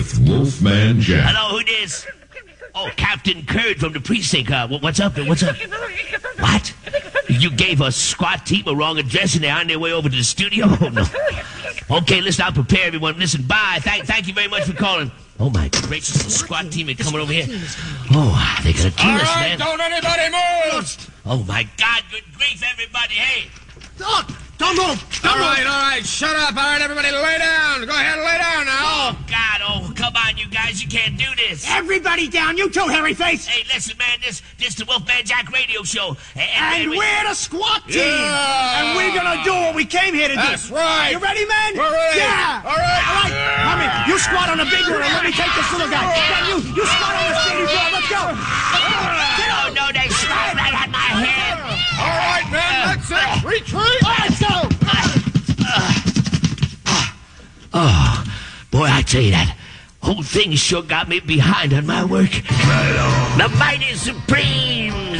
Wolfman Jack. Hello, who this? Oh, Captain Curd from the precinct. What's up? What's up? What? You gave a SWAT team a wrong address and they're on their way over to the studio? Oh, no. Okay, listen, I'll prepare everyone. Listen, bye. Thank you very much for calling. Oh, my gracious, the SWAT team is coming over here. Oh, they're going to kill us, man. Don't anybody move! Oh, my God, good grief, everybody. Hey. Look, don't move. All right, shut up. All right, everybody, lay down. Go ahead, lay down now. Oh, God, come on, you guys, you can't do this. Everybody down, you too, hairy face. Hey, listen, man, this the Wolfman Jack radio show. And we're the SWAT team. Yeah. And we're gonna do what we came here to do. That's right. You ready, man? We're ready. Yeah. All right. All right. Mommy, you squat on the big one and let me take this little guy. Then you squat on the skinny girl. Let's go. No, they shot right at my head. All right, man, that's it. Retreat. All right, let's go. Oh, boy, I tell you that whole thing sure got me behind on my work. The mighty supreme